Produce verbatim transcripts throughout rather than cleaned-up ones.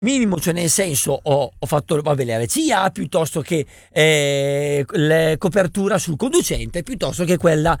minimo, cioè nel senso ho, ho fatto vabbè, la R C A piuttosto che eh, la copertura sul conducente, piuttosto che quella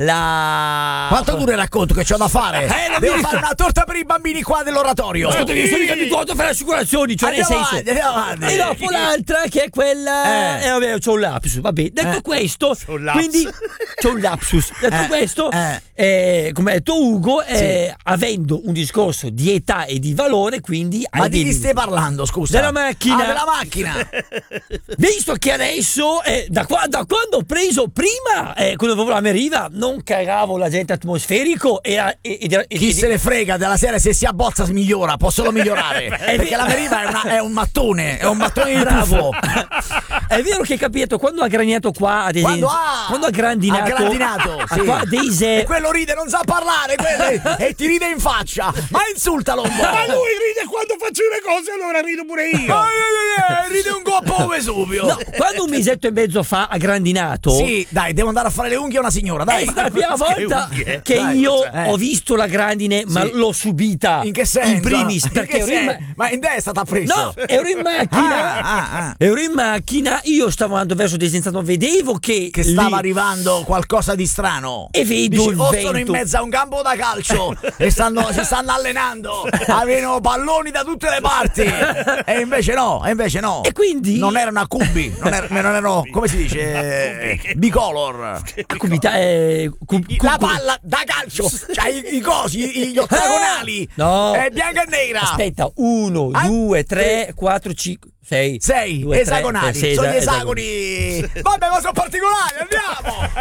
la quanto dura il racconto che c'ho da fare? Eh, Devo mi fare una torta per i bambini qua dell'oratorio. Ascolta, io sono abituato a fare assicurazioni, cioè nel Andiamo senso avanti, andiamo avanti. e dopo l'altra che è quella Eh. eh, vabbè, c'ho un lapsus, vabbè, detto Eh. questo, un lapsus. quindi c'ho un lapsus, detto Eh. questo Eh. eh, come ha detto Ugo, eh, avendo un discorso di età e di valore, quindi Ma hai di dei chi stai parlando, scusa? Della macchina. Ah, della macchina. visto che adesso eh, da, qua, da quando ho preso prima eh, quando avevo la Meriva non cagavo l'agente atmosferico e, e, e, e Chi se ne frega della serie, se si abbozza si migliora, può solo migliorare. Perché la Meriva è, una, è un mattone, è un mattone di bravo. tuffo. È vero che hai capito quando ha graniato qua ad esempio, Quando ha, quando ha grandinato, ha grandinato ah, sì. qua dei se- E quello ride, non sa parlare quello, e ti ride in faccia. Ma insultalo un po'. Ma lui ride quando faccio le cose, allora rido pure io. Ah, eh, eh, ride un coppo Vesuvio. no, quando un mesetto e mezzo fa ha grandinato, Sì, dai, devo andare a fare le unghie a una signora, è dai. stata la prima volta unghie? che Dai, io cioè, eh. ho visto la grandine, ma Sì. l'ho subita In che senso? in primis In perché che ero in, ma- sen- Ma in destra t'ha preso? no, ero in macchina. Ah, ah, ah. Ero in macchina, io stavo andando verso Desenzano, vedevo che, Che stava lì- arrivando qualcosa di strano. E vedo Dici, il o vento. sono in mezzo a un campo da calcio e stanno, si stanno allenando, avevano palloni da tutte le parti. E invece no, e invece no. E quindi non erano a cubi, non, er- non erano, come si dice, eh, bicolor. a cubità, eh, cu- cu- La cu- palla da calcio, c'hai i, i cosi, gli ottagonali. No. È bianca e nera. Aspetta, uno, Ah, due, tre, quattro, cinque, sei. Sei due, tre, esagonali, sei sono esa- gli esagoni. Vabbè, ma sono particolari, andiamo.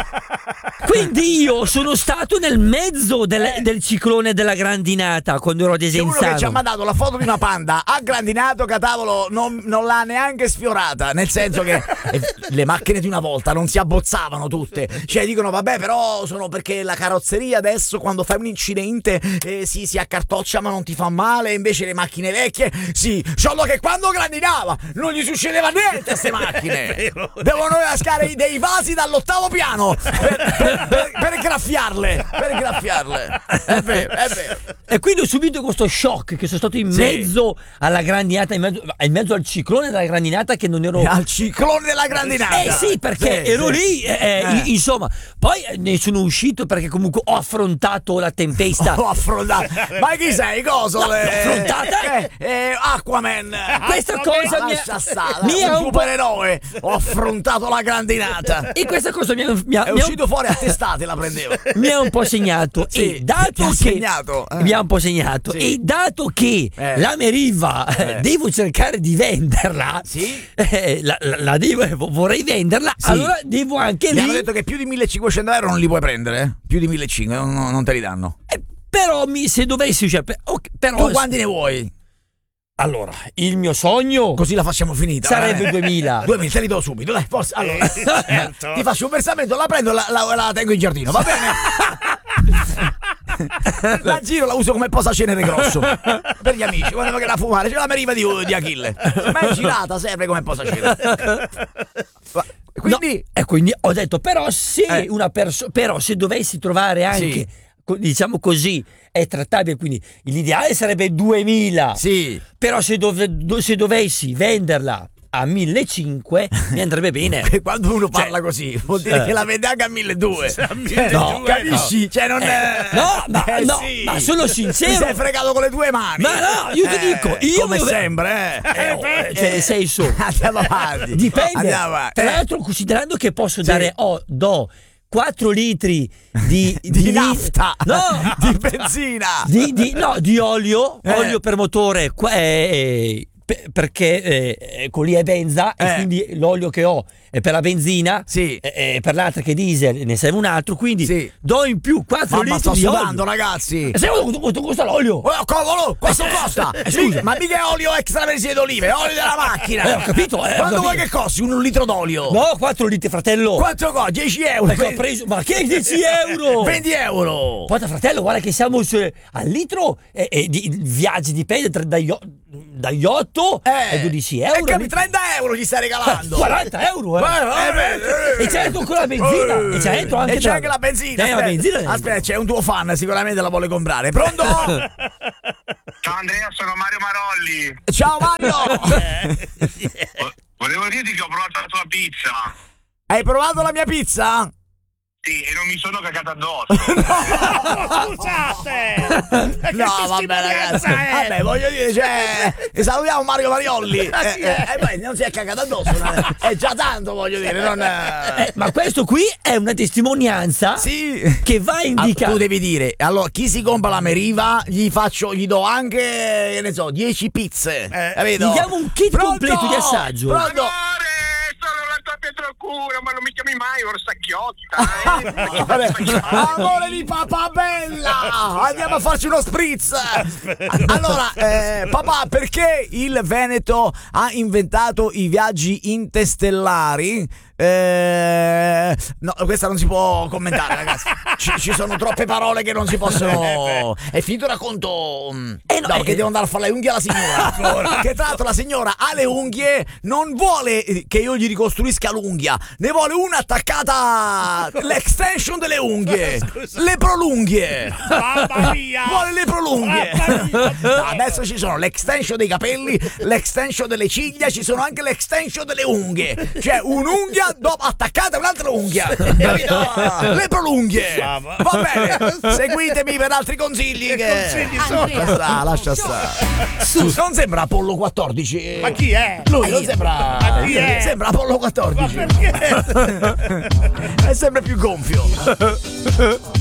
Quindi io sono stato nel mezzo del, del ciclone della grandinata quando ero a C'è uno che ci ha Desenzano. mandato la foto di una panda a grandinato che cavolo non, non l'ha neanche sfiorata, nel senso che eh, le macchine di una volta non si abbozzavano tutte, cioè dicono vabbè però sono perché la carrozzeria adesso quando fai un incidente eh, sì, si accartoccia ma non ti fa male, invece le macchine vecchie sì, solo che quando grandinava non gli succedeva niente a queste macchine, devono cascare dei vasi dall'ottavo piano per, per, per, per graffiarle, per graffiarle, è vero, è vero. E quindi ho subito questo shock che sono stato in Sì. mezzo alla grandinata, in mezzo, in mezzo al ciclone della grandinata che non ero... Al ciclone della grandinata. Eh sì, perché Sì, ero sì. lì, eh, Eh. i- insomma, poi ne sono uscito perché comunque ho affrontato la tempesta. Ho affrontato. Ma chi sei? Cosa? No, l'ho affrontata. Eh, eh, Aquaman. Questa cosa mi Lascia ha, stare, mi ha un un po', supereroe. Ho affrontato la grandinata. e questa cosa mi ha, mi ha- È mi ha- uscito fuori a testate, la prendeva. mi ha un po' segnato. Sì, e dato ti ha che segnato, eh. mi ha un po' segnato. Sì. E dato che Eh. la Meriva eh, Eh. devo cercare di venderla, Sì. eh, la, la- la devo, eh, vorrei venderla, Sì. allora devo anche Mi hanno lì. detto che più di millecinquecento euro non li puoi prendere. eh? Più di millecinquecento non, non te li danno. eh, però mi, se dovessi, cioè, per- ok, però Tu quanti ne vuoi? allora il mio sogno Così la facciamo finita. sarebbe eh? duemila. duemila, te li do subito. Dai, forse, allora, certo. ti faccio un versamento, la prendo e la, la, la tengo in giardino, va bene? La giro, la uso come posacenere grosso per gli amici quando vogliono fumare. C'è la meriva di, di Achille, ma è girata, serve come posacenere. Ma- Quindi, No, e quindi ho detto però se Eh. una persona, però se dovessi trovare anche Sì. co- diciamo così è trattabile, quindi l'ideale sarebbe duemila, sì, però se, dove- do- se dovessi venderla a millecinquecento mi andrebbe bene. che quando uno parla così vuol dire eh. che la vende anche a milleduecento. A milleduecento, No, no. capisci? Cioè non è... no, ma- Eh, no, sì. ma sono sincero. Ti sei fregato con le tue mani. Ma no, io ti Eh, dico, io come dove- sempre, eh. Eh, oh, eh, cioè nel senso Andiamo avanti. dipende, Andiamo avanti. tra Eh. l'altro considerando che posso Sì. dare oh, do quattro litri di, Di nafta. no, Di benzina. di, di- no, di olio, Eh. olio per motore, qua- eh, pe- perché eh, con lì è benza Eh. e quindi l'olio che ho è per la benzina, Sì. e, e per l'altra che è diesel ne serve un altro, quindi Sì. do in più quattro Mamma, litri sto di sudando, olio. ragazzi. E sai quanto, quanto costa l'olio? Oh, cavolo, questo Eh, costa. eh, scusa. Ma mica è olio extravergine d'olive, è olio della macchina. Eh, ho capito, eh, ho Quanto capito. vuoi che costi un litro d'olio? No, quattro litri, fratello. Quanto costa? dieci euro. Perché ho preso, ma che dieci euro? venti euro. Guarda fratello, guarda che siamo su- al litro e, e di, i viaggi dipende tra dagli, o- dagli otto e dodici euro. Eh, capi, trenta euro gli stai regalando. quaranta euro, eh. Eh, eh, E c'è dentro ancora la benzina. eh, E c'è dentro anche, e c'è tra- anche la benzina. Eh, la Aspetta, benzina dentro. aspetta, c'è un tuo fan, sicuramente la vuole comprare. Pronto? Ciao Andrea, sono Mario Marolli. Ciao Mario! Vo- Volevo dirti che ho provato la tua pizza. Hai provato la mia pizza? Sì, e non mi sono cagato addosso. Scusate! No, vabbè, ragazzi. Vabbè, voglio dire, cioè, e salutiamo Mario Mariolli. E eh, eh, eh, beh, non si è cagato addosso. non È, è già tanto, voglio dire. Non è... Eh, ma questo qui è una testimonianza Sì. che va a Ah, indicare. tu devi dire, allora, chi si compra la Meriva, gli faccio, gli do anche, che ne so, dieci pizze. Eh, capito? gli diamo un kit Pronto? completo di assaggio. Pronto? Amore, sono la tua Pietrocura, ma non mi chiami mai Orsacchiotta. Eh? Vabbè. Amore di papà bella, andiamo a farci uno spritz. Allora, eh, papà, perché il Veneto ha inventato i viaggi interstellari? Eh, no, questa non si può commentare, ragazzi. Ci, ci sono troppe parole che non si possono. È finito il racconto. Eh no, no, eh, che devo andare a fare le unghie alla signora. Che tra l'altro la signora ha le unghie, non vuole che io gli ricostruisca l'unghia, ne vuole una attaccata. L'extension delle unghie, le prolunghie. Mamma mia! Vuole le prolunghie. Mamma mia! No, adesso ci sono l'extension dei capelli, l'extension delle ciglia, ci sono anche l'extension delle unghie. Cioè un'unghia dopo attaccata a un'altra unghia. Capito? Le prolunghie. Mamma. Va bene, seguitemi per altri consigli. Che consigli lascia stare, lascia stare. Non sembra Apollo quattordici? Ma chi è? Lui non sembra. Ma chi è? Sembra Apollo Ma quattordici. perché? È sempre più gonfio.